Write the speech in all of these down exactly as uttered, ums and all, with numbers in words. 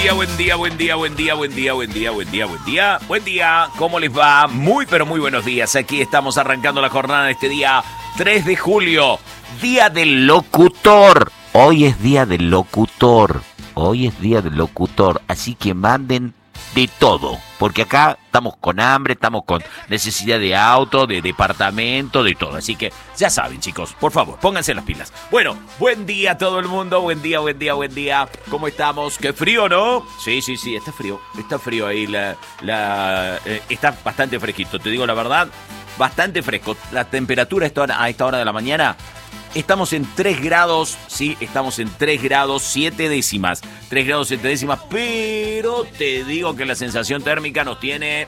día, buen día, buen día, buen día, buen día, buen día, buen día, buen día, buen día. ¿Cómo les va? Muy, pero muy buenos días. Aquí estamos arrancando la jornada de este día tres de julio, Día del Locutor. Hoy es Día del Locutor. Hoy es Día del Locutor, así que manden de todo, porque acá estamos con hambre, estamos con necesidad de auto, de departamento, de todo. Así que ya saben, chicos, por favor, pónganse las pilas. Bueno, buen día a todo el mundo, buen día, buen día, buen día. ¿Cómo estamos? ¿Qué frío, no? Sí, sí, sí, está frío, está frío ahí, la, la, eh, está bastante fresquito, te digo la verdad, bastante fresco. La temperatura a esta hora, a esta hora de la mañana... Estamos en tres grados, sí, estamos en tres grados siete décimas. tres grados siete décimas, pero te digo que la sensación térmica nos tiene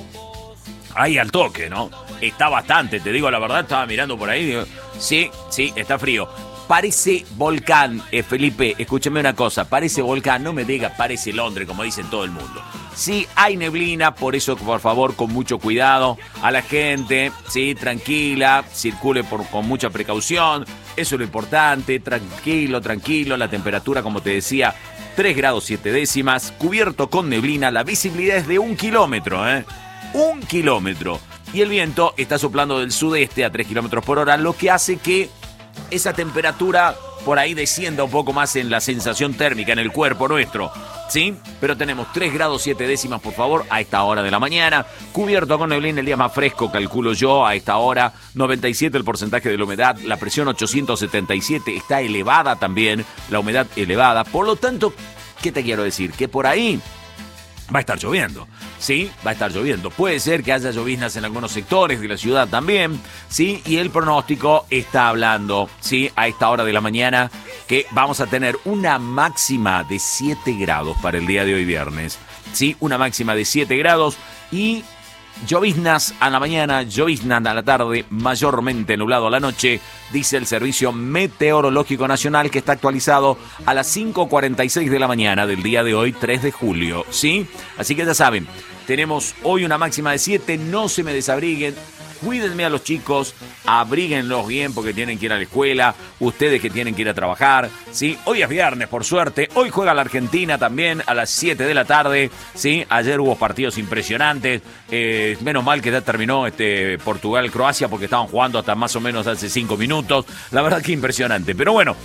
ahí al toque, ¿no? Está bastante, te digo la verdad, estaba mirando por ahí, digo, sí, sí, está frío. Parece volcán, eh, Felipe, escúchame una cosa, parece volcán, no me diga parece Londres, como dicen todo el mundo. Sí, hay neblina, por eso, por favor, con mucho cuidado a la gente, sí, tranquila, circule por, con mucha precaución, eso es lo importante, tranquilo, tranquilo, la temperatura, como te decía, tres grados siete décimas, cubierto con neblina, la visibilidad es de un kilómetro, ¿eh? Un kilómetro. Y el viento está soplando del sudeste a tres kilómetros por hora, lo que hace que esa temperatura por ahí descienda un poco más en la sensación térmica en el cuerpo nuestro, ¿sí? Pero tenemos tres grados siete décimas, por favor, a esta hora de la mañana, cubierto con neblina, el día más fresco, calculo yo, a esta hora, noventa y siete el porcentaje de la humedad, la presión ochocientos setenta y siete, está elevada también, la humedad elevada, por lo tanto, ¿qué te quiero decir? Que por ahí va a estar lloviendo, ¿sí? Va a estar lloviendo. Puede ser que haya lloviznas en algunos sectores de la ciudad también, ¿sí? Y el pronóstico está hablando, ¿sí? A esta hora de la mañana que vamos a tener una máxima de siete grados para el día de hoy viernes, ¿sí? Una máxima de siete grados y lloviznas a la mañana, lloviznas a la tarde, mayormente nublado a la noche, dice el Servicio Meteorológico Nacional, que está actualizado a las cinco cuarenta y seis de la mañana del día de hoy, tres de julio, ¿sí? Así que ya saben, tenemos hoy una máxima de siete, no se me desabriguen, cuídenme a los chicos, abríguenlos bien porque tienen que ir a la escuela, ustedes que tienen que ir a trabajar, ¿sí? Hoy es viernes, por suerte, hoy juega la Argentina también a las siete de la tarde, ¿sí? Ayer hubo partidos impresionantes, eh, menos mal que ya terminó este Portugal-Croacia porque estaban jugando hasta más o menos hace cinco minutos, la verdad que impresionante, pero bueno,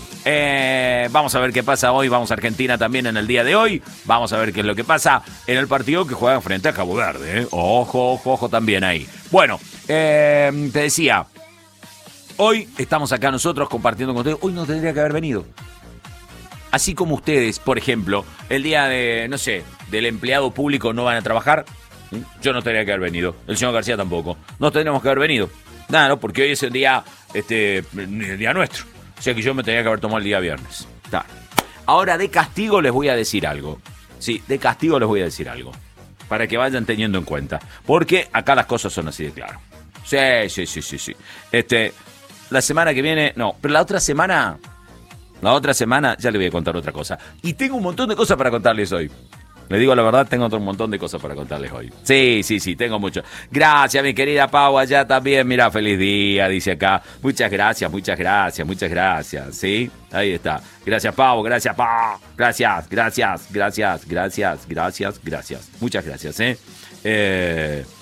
eh, vamos a ver qué pasa hoy, vamos a Argentina también en el día de hoy, vamos a ver qué es lo que pasa en el partido que juegan frente a Cabo Verde, ¿eh? Ojo, ojo, ojo también ahí. Bueno, eh, te decía, hoy estamos acá nosotros compartiendo con ustedes. Hoy no tendría que haber venido. Así como ustedes, por ejemplo, el día de, no sé, del empleado público no van a trabajar, yo no tendría que haber venido. El señor García tampoco. No tendríamos que haber venido. Nada, ¿no? Porque hoy es el día, este, el día nuestro. O sea que yo me tendría que haber tomado el día viernes. Está. Ahora, de castigo les voy a decir algo. Sí, de castigo les voy a decir algo. Para que vayan teniendo en cuenta. Porque acá las cosas son así de claro. Sí, sí, sí, sí, sí. Este, la semana que viene, no, pero la otra semana, la otra semana ya le voy a contar otra cosa. Y tengo un montón de cosas para contarles hoy. Le digo la verdad, tengo otro montón de cosas para contarles hoy. Sí, sí, sí, tengo mucho. Gracias, mi querida Pau, allá también. Mira, feliz día, dice acá. Muchas gracias, muchas gracias, muchas gracias. ¿Sí? Ahí está. Gracias, Pau, gracias, Pau. Gracias, gracias, gracias, gracias, gracias, gracias. Muchas gracias, ¿eh? Eh...